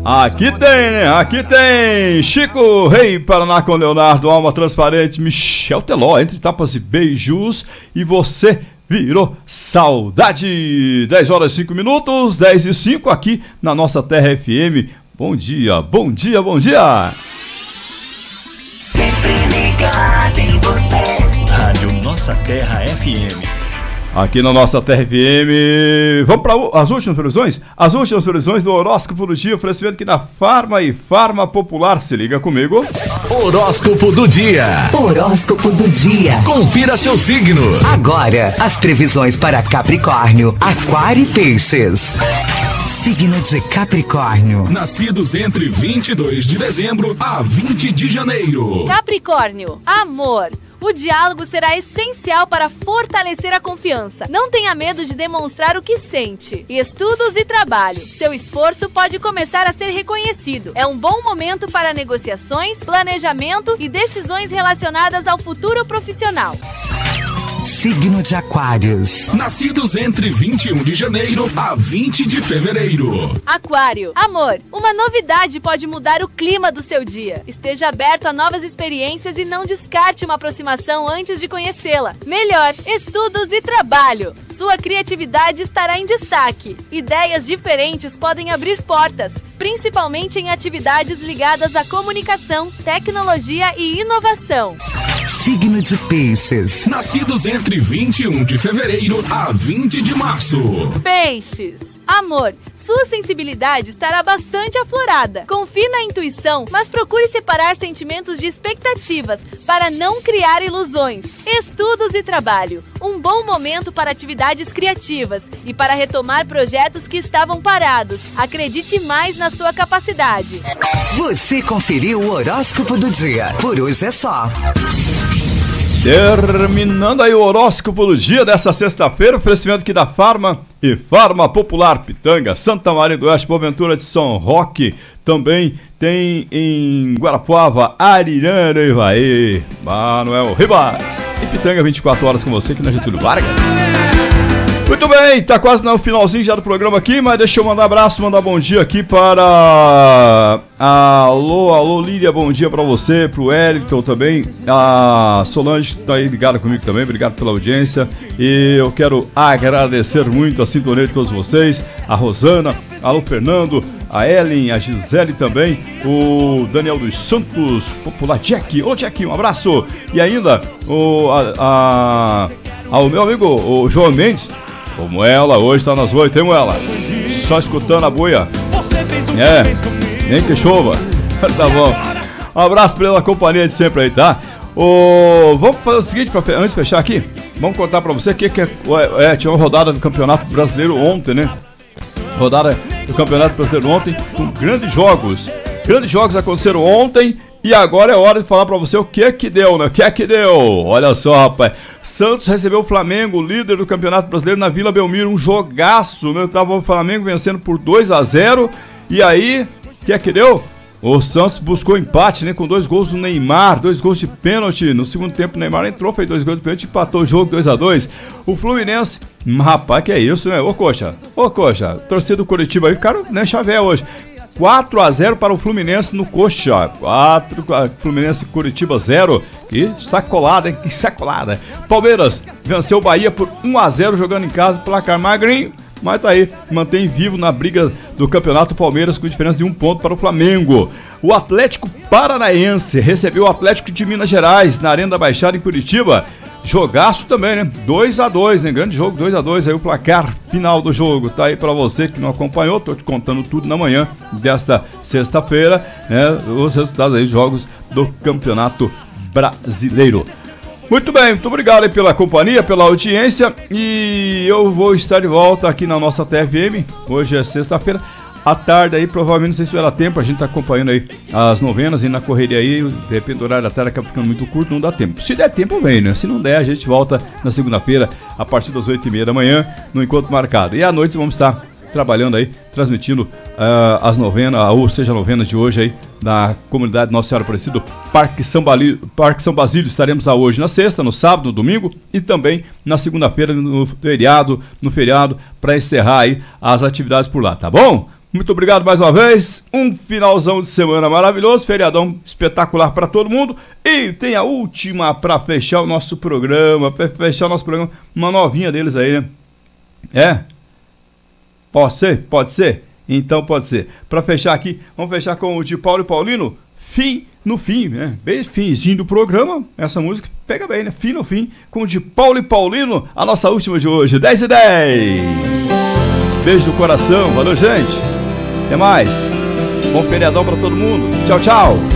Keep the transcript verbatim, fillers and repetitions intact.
Aqui tem, né? Aqui tem Chico Rei, Paraná com Leonardo, Alma Transparente, Michel Teló, Entre Tapas e Beijos, e você virou saudade. Dez horas e cinco minutos, dez e cinco aqui na nossa Terra F M. Bom dia, bom dia, bom dia. Sempre ligado em você. Rádio Nossa Terra F M. Aqui na nossa Terra F M, vamos para as últimas previsões? As últimas previsões do horóscopo do dia, oferecimento aqui na Farma e Farma Popular. Se liga comigo. Horóscopo do dia. Horóscopo do dia. Confira seu signo. Agora, as previsões para Capricórnio, Aquário e Peixes. Signo de Capricórnio. Nascidos entre vinte e dois de dezembro a vinte de janeiro. Capricórnio, amor. O diálogo será essencial para fortalecer a confiança. Não tenha medo de demonstrar o que sente. Estudos e trabalho. Seu esforço pode começar a ser reconhecido. É um bom momento para negociações, planejamento e decisões relacionadas ao futuro profissional. Signo de Aquários. Nascidos entre vinte e um de janeiro a vinte de fevereiro. Aquário, amor. Uma novidade pode mudar o clima do seu dia. Esteja aberto a novas experiências e não descarte uma aproximação antes de conhecê-la. Melhor, estudos e trabalho. Sua criatividade estará em destaque. Ideias diferentes podem abrir portas, principalmente em atividades ligadas à comunicação, tecnologia e inovação. Signo de Peixes. Nascidos entre vinte e um de fevereiro a vinte de março. Peixes. Amor, sua sensibilidade estará bastante aflorada. Confie na intuição, mas procure separar sentimentos de expectativas para não criar ilusões. Estudos e trabalho. Um bom momento para atividades criativas e para retomar projetos que estavam parados. Acredite mais na sua capacidade. Você conferiu o horóscopo do dia. Por hoje é só. Terminando aí o horóscopo do dia dessa sexta-feira, oferecimento aqui da Farma e Farma Popular, Pitanga, Santa Maria do Oeste, Boaventura de São Roque, também tem em Guarapuava, Arirana e Ivaí, Manuel Ribas, e Pitanga vinte e quatro horas com você aqui na Getúlio Vargas. Muito bem, tá quase no finalzinho já do programa aqui, mas deixa eu mandar um abraço, mandar bom dia aqui para... Alô, alô Lília, bom dia pra você, pro Wellington também, a Solange tá aí ligada comigo também, obrigado pela audiência, e eu quero agradecer muito a sintonia de todos vocês, a Rosana, alô Fernando, a Ellen, a Gisele também, o Daniel dos Santos, popular Jack, ô Jack, um abraço, e ainda o, a, a, ao meu amigo, o João Mendes, como ela hoje tá nas oito, hein, Moela? Só escutando a buia. É, nem que chova. Tá bom. Um abraço pela companhia de sempre aí, tá? Ô, vamos fazer o seguinte, pra, antes de fechar aqui, vamos contar pra você que, que é, é, tinha uma rodada do Campeonato Brasileiro ontem, né? Rodada do Campeonato Brasileiro ontem, com grandes jogos. Grandes jogos aconteceram ontem. E agora é hora de falar pra você o que é que deu, né? O que é que deu? Olha só, rapaz. Santos recebeu o Flamengo, líder do Campeonato Brasileiro, na Vila Belmiro. Um jogaço, né? Tava o Flamengo vencendo por dois a zero. E aí, o que é que deu? O Santos buscou empate, né? Com dois gols do Neymar, dois gols de pênalti. No segundo tempo o Neymar entrou, fez dois gols de pênalti e empatou o jogo dois a dois. O Fluminense, rapaz, que é isso, né? Ô, coxa, ô, coxa, torcida do Curitiba aí, cara, né? Chavé hoje. quatro a zero para o Fluminense no Coxa. quatro, Fluminense Curitiba zero. Que sacolada, hein? Que sacolada. Palmeiras venceu o Bahia por um a zero jogando em casa, placar magrinho. Mas tá aí, mantém vivo na briga do campeonato Palmeiras com diferença de um ponto para o Flamengo. O Atlético Paranaense recebeu o Atlético de Minas Gerais na Arena da Baixada em Curitiba. Jogaço também, né? dois a dois, né? Grande jogo, dois a dois, aí o placar final do jogo. Tá aí pra você que não acompanhou, tô te contando tudo na manhã desta sexta-feira, né? Os resultados aí, jogos do Campeonato Brasileiro. Muito bem, muito obrigado aí pela companhia, pela audiência, e eu vou estar de volta aqui na nossa T F M, hoje é sexta-feira. À tarde aí, provavelmente, não sei se vai dar tempo, a gente tá acompanhando aí as novenas e na correria aí, de repente o horário da tarde acaba ficando muito curto, não dá tempo. Se der tempo, vem, né? Se não der, a gente volta na segunda-feira, a partir das oito e meia da manhã, no encontro marcado. E à noite vamos estar trabalhando aí, transmitindo uh, as novenas, ou seja, a novena de hoje aí, da comunidade Nossa Senhora Aparecida, Parque São, Bali, Parque São Basílio. Estaremos lá hoje na sexta, no sábado, no domingo e também na segunda-feira, no feriado, no feriado, para encerrar aí as atividades por lá, tá bom? Muito obrigado mais uma vez. Um finalzão de semana maravilhoso, feriadão espetacular para todo mundo. E tem a última para fechar o nosso programa, para fechar o nosso programa, uma novinha deles aí, né? É? Pode ser? Pode ser? Então pode ser. Para fechar aqui, vamos fechar com o de Paulo e Paulino, Fim no Fim, né? Bem finzinho do programa, essa música pega bem, né? Fim no Fim, com o de Paulo e Paulino, a nossa última de hoje, dez e dez. Beijo no coração, valeu, gente. Até mais. Bom feriadão pra todo mundo. Tchau, tchau.